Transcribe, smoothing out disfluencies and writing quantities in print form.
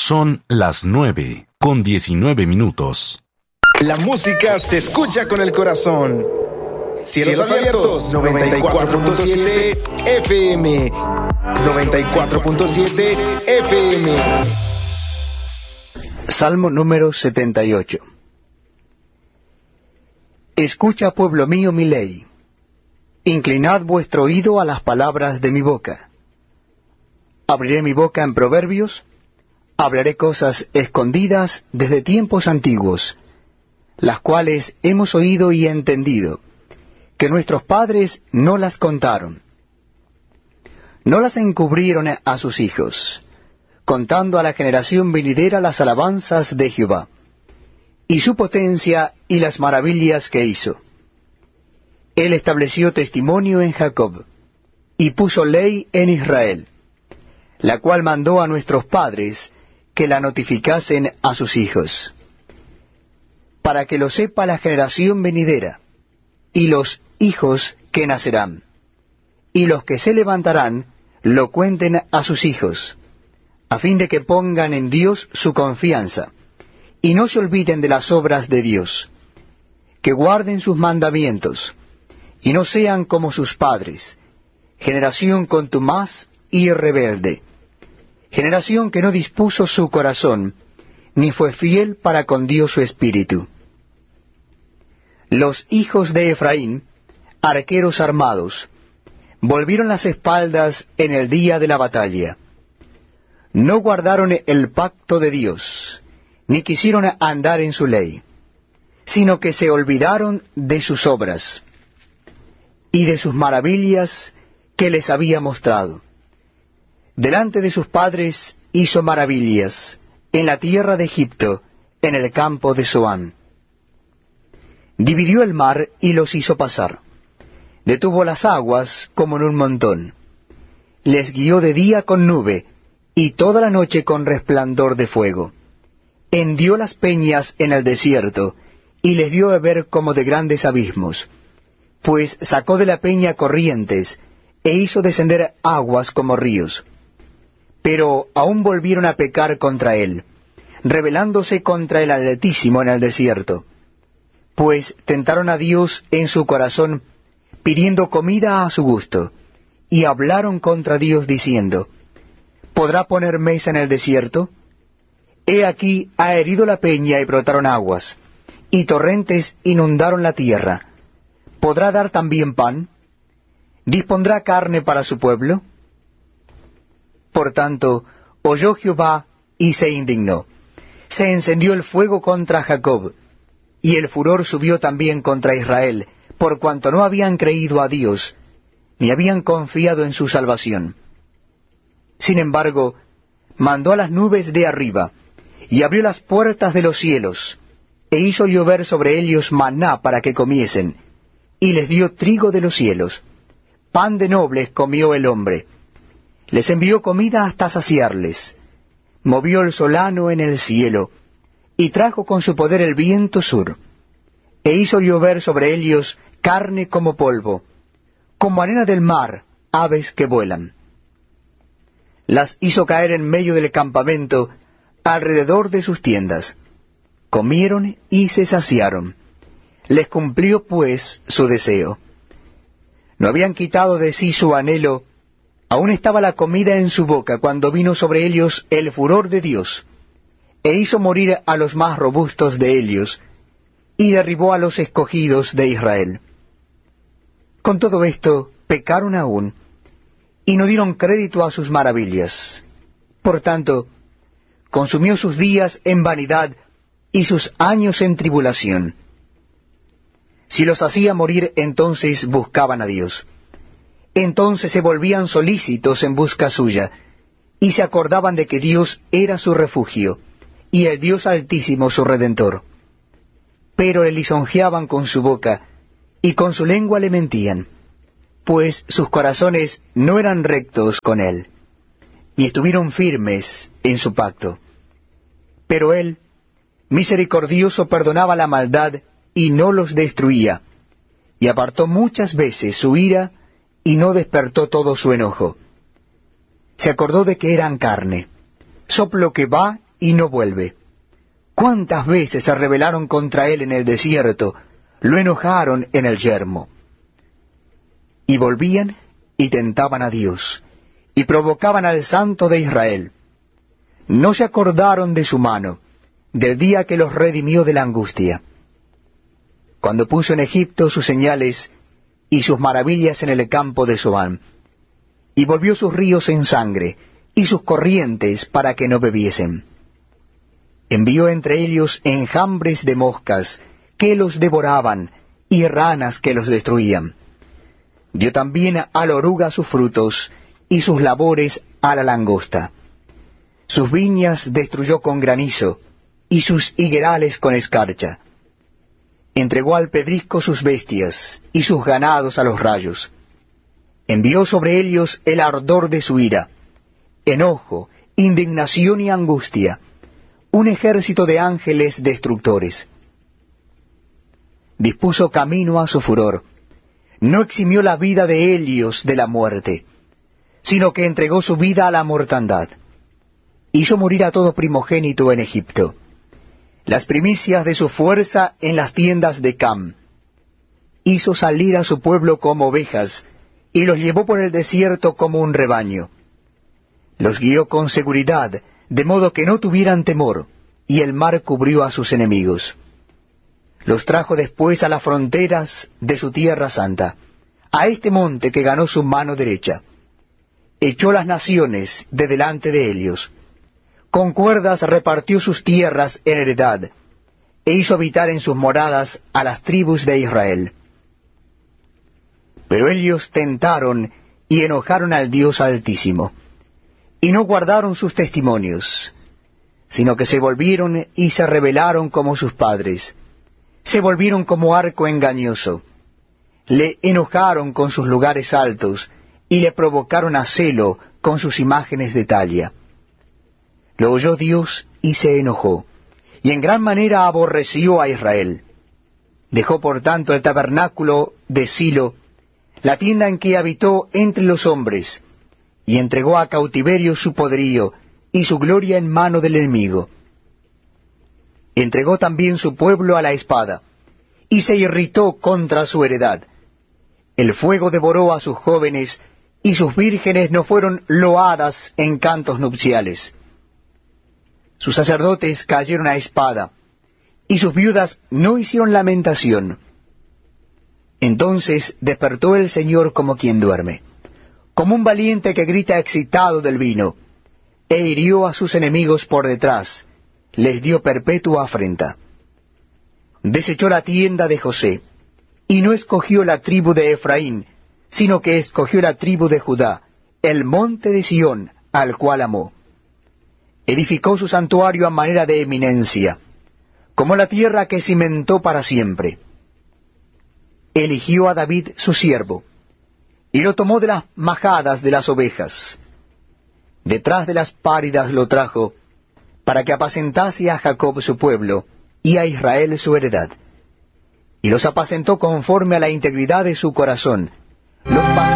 Son las 9:19. La música se escucha con el corazón. Cielos abiertos, 94.7 FM. 94.7 FM. Salmo número 78. Escucha, pueblo mío, mi ley. Inclinad vuestro oído a las palabras de mi boca. Abriré mi boca en proverbios, hablaré cosas escondidas desde tiempos antiguos, las cuales hemos oído y entendido, que nuestros padres no las contaron. No las encubrieron a sus hijos, contando a la generación venidera las alabanzas de Jehová, y su potencia y las maravillas que hizo. Él estableció testimonio en Jacob, y puso ley en Israel, la cual mandó a nuestros padres que la notificasen a sus hijos, para que lo sepa la generación venidera, y los hijos que nacerán, y los que se levantarán lo cuenten a sus hijos, a fin de que pongan en Dios su confianza, y no se olviden de las obras de Dios, que guarden sus mandamientos, y no sean como sus padres, generación contumaz y rebelde, generación que no dispuso su corazón, ni fue fiel para con Dios su espíritu. Los hijos de Efraín, arqueros armados, volvieron las espaldas en el día de la batalla. No guardaron el pacto de Dios, ni quisieron andar en su ley, sino que se olvidaron de sus obras y de sus maravillas que les había mostrado. Delante de sus padres hizo maravillas, en la tierra de Egipto, en el campo de Zoán. Dividió el mar y los hizo pasar. Detuvo las aguas como en un montón. Les guió de día con nube, y toda la noche con resplandor de fuego. Hendió las peñas en el desierto, y les dio a beber como de grandes abismos. Pues sacó de la peña corrientes, e hizo descender aguas como ríos. Pero aún volvieron a pecar contra él, rebelándose contra el Altísimo en el desierto. Pues tentaron a Dios en su corazón, pidiendo comida a su gusto, y hablaron contra Dios diciendo, ¿podrá poner mesa en el desierto? He aquí ha herido la peña y brotaron aguas, y torrentes inundaron la tierra. ¿Podrá dar también pan? ¿Dispondrá carne para su pueblo? Por tanto, oyó Jehová y se indignó. Se encendió el fuego contra Jacob, y el furor subió también contra Israel, por cuanto no habían creído a Dios, ni habían confiado en su salvación. Sin embargo, mandó a las nubes de arriba, y abrió las puertas de los cielos, e hizo llover sobre ellos maná para que comiesen, y les dio trigo de los cielos. Pan de nobles comió el hombre. Les envió comida hasta saciarles. Movió el solano en el cielo, y trajo con su poder el viento sur, e hizo llover sobre ellos carne como polvo, como arena del mar, aves que vuelan. Las hizo caer en medio del campamento, alrededor de sus tiendas. Comieron y se saciaron. Les cumplió pues su deseo. No habían quitado de sí su anhelo, aún estaba la comida en su boca cuando vino sobre ellos el furor de Dios, e hizo morir a los más robustos de ellos, y derribó a los escogidos de Israel. Con todo esto pecaron aún, y no dieron crédito a sus maravillas. Por tanto, consumió sus días en vanidad y sus años en tribulación. Si los hacía morir, entonces buscaban a Dios. Entonces se volvían solícitos en busca suya, y se acordaban de que Dios era su refugio, y el Dios Altísimo su Redentor. Pero le lisonjeaban con su boca, y con su lengua le mentían, pues sus corazones no eran rectos con él, ni estuvieron firmes en su pacto. Pero él, misericordioso, perdonaba la maldad, y no los destruía, y apartó muchas veces su ira, y no despertó todo su enojo. Se acordó de que eran carne, soplo que va y no vuelve. ¿Cuántas veces se rebelaron contra él en el desierto? Lo enojaron en el yermo. Y volvían y tentaban a Dios, y provocaban al Santo de Israel. No se acordaron de su mano, del día que los redimió de la angustia, cuando puso en Egipto sus señales y sus maravillas en el campo de Zoán, y volvió sus ríos en sangre, y sus corrientes para que no bebiesen. Envió entre ellos enjambres de moscas, que los devoraban, y ranas que los destruían. Dio también a la oruga sus frutos, y sus labores a la langosta. Sus viñas destruyó con granizo, y sus higuerales con escarcha. Entregó al pedrisco sus bestias, y sus ganados a los rayos. Envió sobre ellos el ardor de su ira, enojo, indignación y angustia, un ejército de ángeles destructores. Dispuso camino a su furor, no eximió la vida de Helios de la muerte, sino que entregó su vida a la mortandad. Hizo morir a todo primogénito en Egipto, las primicias de su fuerza en las tiendas de Cam. Hizo salir a su pueblo como ovejas, y los llevó por el desierto como un rebaño. Los guió con seguridad, de modo que no tuvieran temor, y el mar cubrió a sus enemigos. Los trajo después a las fronteras de su tierra santa, a este monte que ganó su mano derecha. Echó las naciones de delante de ellos. Con cuerdas repartió sus tierras en heredad, e hizo habitar en sus moradas a las tribus de Israel. Pero ellos tentaron y enojaron al Dios Altísimo, y no guardaron sus testimonios, sino que se volvieron y se rebelaron como sus padres, se volvieron como arco engañoso, le enojaron con sus lugares altos, y le provocaron a celo con sus imágenes de talla. Lo oyó Dios y se enojó, y en gran manera aborreció a Israel. Dejó por tanto el tabernáculo de Silo, la tienda en que habitó entre los hombres, y entregó a cautiverio su poderío y su gloria en mano del enemigo. Entregó también su pueblo a la espada, y se irritó contra su heredad. El fuego devoró a sus jóvenes, y sus vírgenes no fueron loadas en cantos nupciales. Sus sacerdotes cayeron a espada, y sus viudas no hicieron lamentación. Entonces despertó el Señor como quien duerme, como un valiente que grita excitado del vino, e hirió a sus enemigos por detrás, les dio perpetua afrenta. Desechó la tienda de José, y no escogió la tribu de Efraín, sino que escogió la tribu de Judá, el monte de Sión, al cual amó. Edificó su santuario a manera de eminencia, como la tierra que cimentó para siempre. Eligió a David su siervo, y lo tomó de las majadas de las ovejas. Detrás de las páridas lo trajo, para que apacentase a Jacob su pueblo, y a Israel su heredad. Y los apacentó conforme a la integridad de su corazón. Los